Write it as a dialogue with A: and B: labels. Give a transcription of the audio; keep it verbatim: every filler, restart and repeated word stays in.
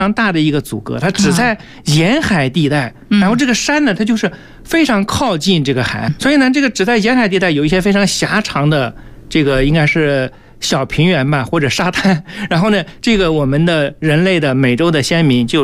A: 常大的一个阻隔，它只在沿海地带，然后这个山呢，它就是非常靠近这个海岸，所以呢，这个只在沿海地带有一些非常狭长的这个应该是小平原吧，或者沙滩，然后呢，这个我们的人类的美洲的先民就